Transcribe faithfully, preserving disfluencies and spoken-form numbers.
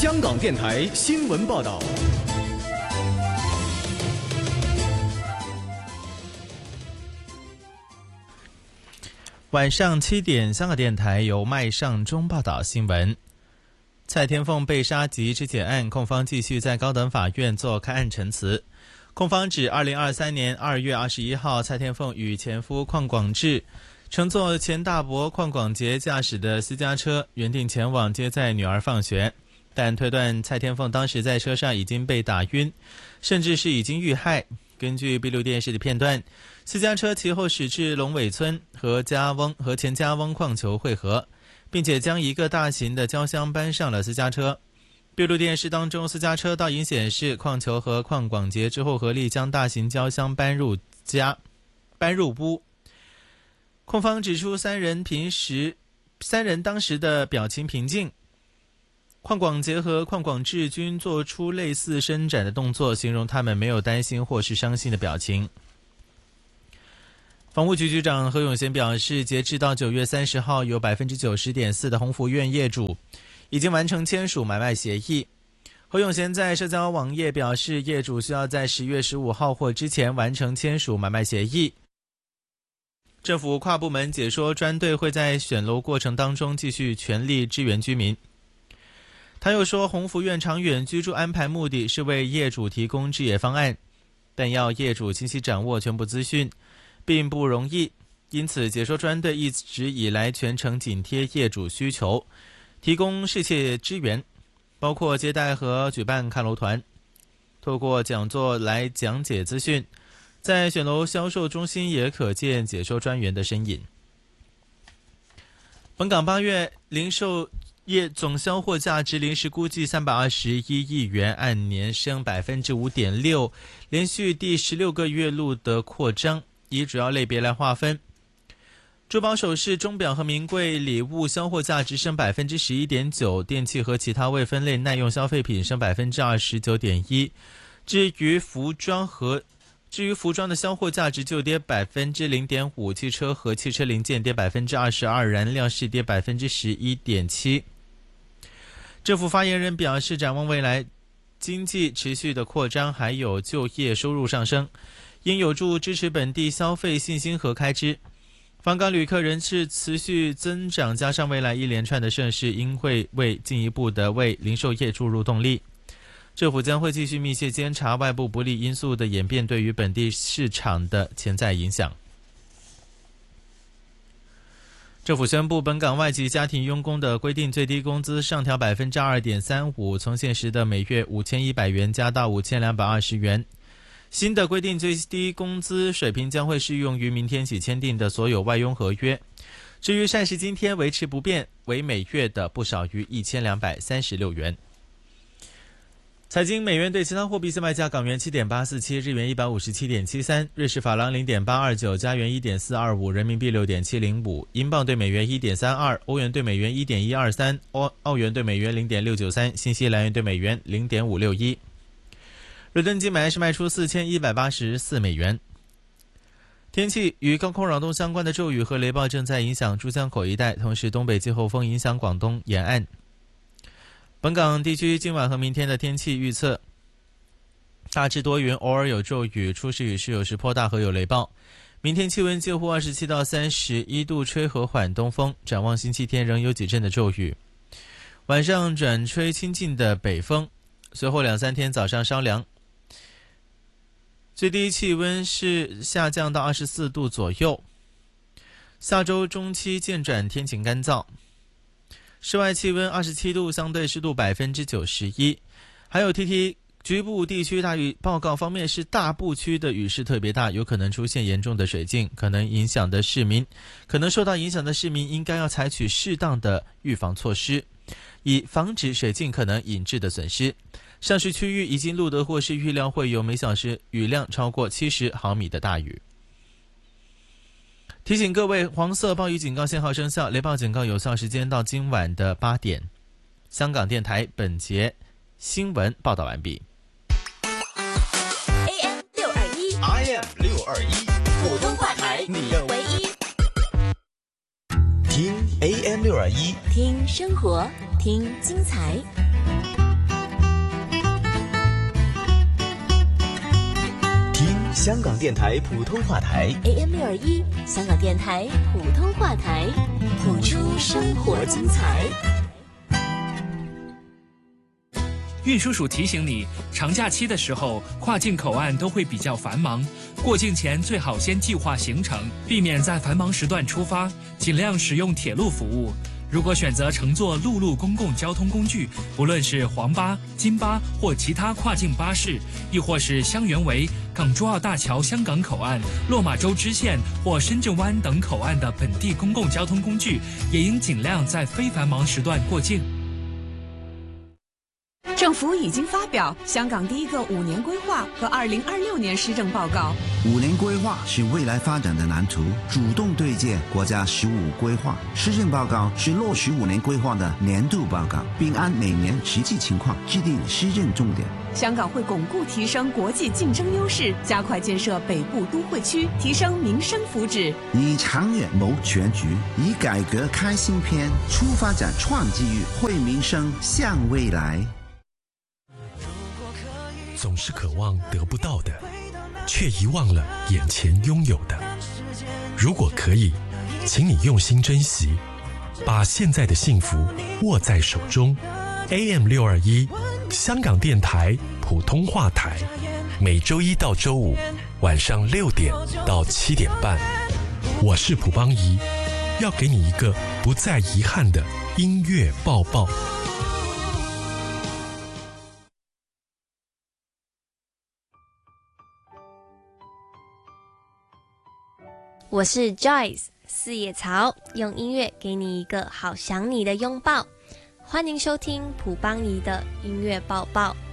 香港电台新闻报道。 晚上七点，香港电台由麦尚中报道新闻。蔡天凤被杀及肢解案，控方继续在高等法院做开案陈词。控方指二零二三年二月二十一号，蔡天凤与前夫邝广志乘坐前大伯邝广杰驾驶的私家车，原定前往接载女儿放学，但推断蔡天凤当时在车上已经被打晕，甚至是已经遇害。根据闭路电视的片段，私家车其后驶至龙尾村和家翁和前家翁矿球汇合，并且将一个大型的胶箱搬上了私家车。闭路电视当中，私家车倒影显示矿球和邝广杰之后合力将大型胶箱搬入家，搬入屋。控方指出，三人平时三人当时的表情平静，邝广杰和邝广志均做出类似伸展的动作，形容他们没有担心或是伤心的表情。房屋局局长何永贤表示，截至到九月三十号，有 百分之九十点四 的鸿福苑业主已经完成签署买卖协议。何永贤在社交网页表示，业主需要在十月十五号或之前完成签署买卖协议。政府跨部门解说专队会在选楼过程当中继续全力支援居民。他又说，鸿福苑长远居住安排目的是为业主提供置业方案，但要业主清晰掌握全部资讯并不容易，因此解说专队一直以来全程紧贴业主需求，提供适切支援，包括接待和举办看楼团，透过讲座来讲解资讯。在选楼销售中心也可见解说专员的身影。本港八月零售业总销货价值临时估计三百二十一亿元，按年升 百分之五点六， 连续第十六个月录得扩张。以主要类别来划分，珠宝首饰、钟表和名贵礼物销货价值升 百分之十一点九， 电器和其他未分类耐用消费品升 百分之二十九点一， 至于服装和至于服装的销货价值就跌 百分之零点五， 汽车和汽车零件跌 百分之二十二， 燃料是跌 百分之十一点七。 政府发言人表示，展望未来经济持续的扩张，还有就业收入上升，应有助支持本地消费信心和开支。访港旅客人次持续增长，加上未来一连串的盛事，应会为进一步的为零售业注入动力。政府将会继续密切监察外部不利因素的演变对于本地市场的潜在影响。政府宣布，本港外籍家庭佣工的规定最低工资上调 百分之二点三五， 从现时的每月五千一百元加到五千两百二十元。新的规定最低工资水平将会适用于明天起签订的所有外佣合约。至于膳食津贴维持不变，为每月的不少于一千两百三十六元。财经，美元对其他货币现卖价：港元 七点八四七， 日元 一百五十七点七三， 瑞士法郎 零点八二九， 加元 一点四二五， 人民币 六点七零五， 英镑对美元 一点三二， 欧元对美元 一点一二三， 澳元对美元 零点六九三， 新西兰元对美元 零点五六一。伦敦金买是卖出四千一百八十四美元。天气，与高空扰动相关的骤雨和雷暴正在影响珠江口一带，同时东北季候风影响广东沿岸。本港地区今晚和明天的天气预测：大致多云，偶尔有骤雨，初时雨势有时颇大和有雷暴。明天气温介乎二十七到三十一度，吹和缓东风。展望星期天仍有几阵的骤雨，晚上转吹清劲的北风，随后两三天早上稍凉。最低气温是下降到二十四度左右。下周中期渐转天晴干燥，室外气温二十七度，相对湿度 百分之九十一。 还有 T T 局部地区大雨报告方面是大部区的雨势特别大，有可能出现严重的水浸，可能影响的市民可能受到影响的市民应该要采取适当的预防措施，以防止水浸可能引致的损失。上述区域已经录得或是预料会有每小时雨量超过七十毫米的大雨。提醒各位，黄色暴雨警告信号生效，雷暴警告有效时间到今晚的八点。香港电台本节新闻报道完毕。 A M 六二一 I M 六二一普通话台，你的唯一。 听 A M 六二一， 听生活，听精彩。 香港电台普通话台 A M 六二一，香港电台普通话台，谱出生活精彩。 运输署提醒你，长假期的时候，跨境口岸都会比较繁忙，过境前最好先计划行程，避免在繁忙时段出发，尽量使用铁路服务。如果选择乘坐陆路公共交通工具，不论是黄巴、金巴或其他跨境巴士，亦或是香园围、港珠澳大桥香港口岸、落马洲支线或深圳湾等口岸的本地公共交通工具，也应尽量在非繁忙时段过境。 政府已经发表香港第一个五年规划和二零二六年施政报告。 五年规划是未来发展的蓝图，主动对接国家十五规划。施政报告是落实五年规划的年度报告，并按每年实际情况制定施政重点。 香港会巩固提升国际竞争优势，加快建设北部都会区，提升民生福祉。 以长远谋全局，以改革开新篇，出发展创机遇，惠民生向未来。 总是渴望得不到的，却遗忘了眼前拥有的。如果可以，请你用心珍惜，把现在的幸福握在手中。A M 六二一，香港电台普通话台，每周一到周五晚上六点到七点半，我是蒲邦仪，要给你一个不再遗憾的音乐抱抱。 我是 Joyce 四叶草，用音乐给你一个好想你的拥抱。欢迎收听蒲邦仪的音乐抱抱。